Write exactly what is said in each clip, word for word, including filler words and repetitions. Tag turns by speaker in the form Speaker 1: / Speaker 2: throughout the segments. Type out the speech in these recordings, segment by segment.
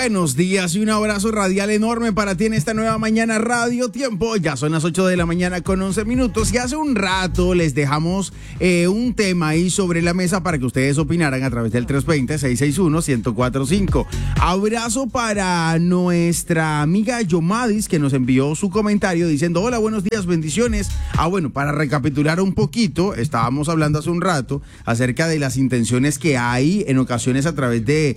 Speaker 1: Buenos días y un abrazo radial enorme para ti en esta nueva mañana Radio Tiempo. Ya son las ocho de la mañana con once minutos y hace un rato les dejamos eh, un tema ahí sobre la mesa para que ustedes opinaran a través del tres dos cero, seis seis uno, uno cero cuatro cinco. Abrazo para nuestra amiga Yomadis, que nos envió su comentario diciendo: hola, buenos días, bendiciones. Ah, bueno, para recapitular un poquito, estábamos hablando hace un rato acerca de las intenciones que hay en ocasiones a través de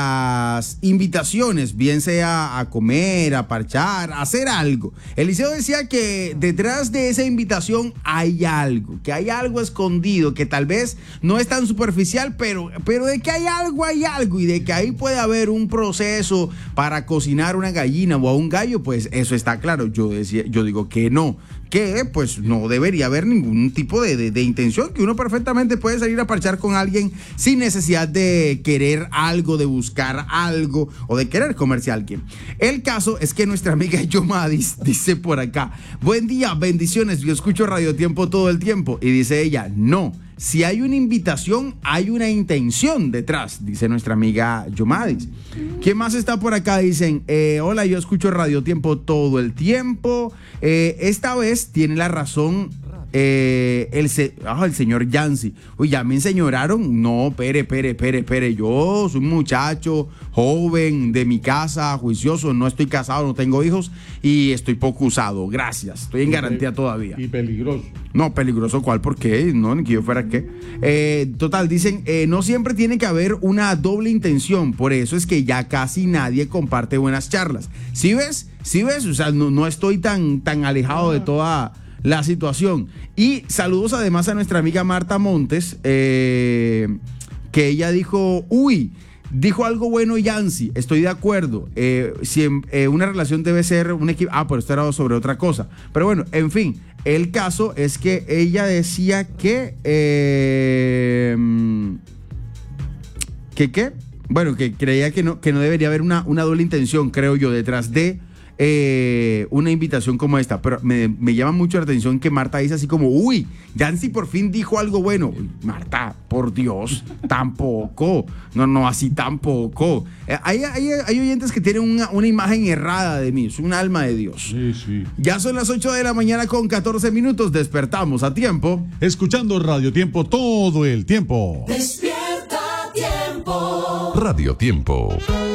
Speaker 1: las invitaciones, bien sea a comer, a parchar, a hacer algo. Eliseo decía que detrás de esa invitación hay algo, que hay algo escondido, que tal vez no es tan superficial, pero, pero de que hay algo, hay algo, y de que ahí puede haber un proceso para cocinar una gallina o a un gallo, pues eso está claro. Yo decía, yo digo que no, que pues no debería haber ningún tipo de, de, de intención, que uno perfectamente puede salir a parchar con alguien sin necesidad de querer algo, de buscar algo o de querer comerse a alguien. El caso es que nuestra amiga Yomadis dice por acá: buen día, bendiciones, yo escucho Radio Tiempo todo el tiempo. Y dice ella: no, si hay una invitación, hay una intención detrás, dice nuestra amiga Yomadis. ¿Quién más está por acá? Dicen: eh, hola, yo escucho Radio Tiempo todo el tiempo. Eh, esta vez tiene la razón eh, el, se, oh, el señor Yancy. Uy, ¿ya me enseñoraron? No, pere, pere, pere, pere. Yo soy un muchacho joven de mi casa, juicioso, no estoy casado, no tengo hijos y estoy poco usado. Gracias, estoy en garantía todavía.
Speaker 2: Y peligroso.
Speaker 1: No, peligroso, ¿cuál? ¿Por qué? No, ni que yo fuera qué. Eh, total, dicen, eh, no siempre tiene que haber una doble intención, por eso es que ya casi nadie comparte buenas charlas. ¿Sí ves? ¿Sí ves? O sea, no, no estoy tan, tan alejado de toda la situación. Y saludos además a nuestra amiga Marta Montes, eh, que ella dijo, uy, dijo algo bueno Yancy, estoy de acuerdo, eh, si en, eh, una relación debe ser un equipo, ah, pero esto era sobre otra cosa, pero bueno, en fin, el caso es que ella decía que, eh, que qué, bueno, que creía que no, que no debería haber una, una doble intención, creo yo, detrás de Eh, una invitación como esta, pero me, me llama mucho la atención que Marta dice así como, uy, Yancy por fin dijo algo bueno. Uy, Marta, por Dios, tampoco, no, no, así tampoco. Eh, hay, hay, hay oyentes que tienen una, una imagen errada de mí, es un alma de Dios.
Speaker 2: Sí, sí.
Speaker 1: Ya son las ocho de la mañana con catorce minutos, despertamos a tiempo.
Speaker 2: Escuchando Radio Tiempo todo el tiempo.
Speaker 3: Despierta a tiempo.
Speaker 4: Radio Tiempo.